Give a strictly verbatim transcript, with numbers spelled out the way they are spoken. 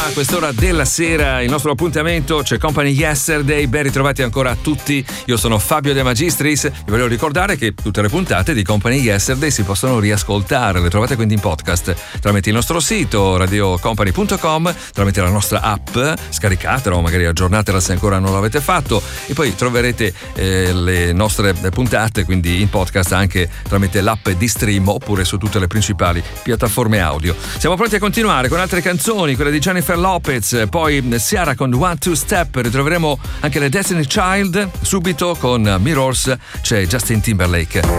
A quest'ora della sera il nostro appuntamento c'è Company Yesterday. Ben ritrovati ancora a tutti. Io sono Fabio De Magistris. Vi voglio ricordare che tutte le puntate di Company Yesterday si possono riascoltare. Le trovate quindi in podcast tramite il nostro sito radio company punto com, tramite la nostra app. Scaricatela o magari aggiornatela se ancora non l'avete fatto. E poi troverete eh, le nostre puntate quindi in podcast anche tramite l'app di Stream oppure su tutte le principali piattaforme audio. Siamo pronti a continuare con altre canzoni, quelle di Jennifer Lopez, poi Ciara con One Two Step, ritroveremo anche le Destiny Child. Subito con Mirrors c'è Justin Timberlake.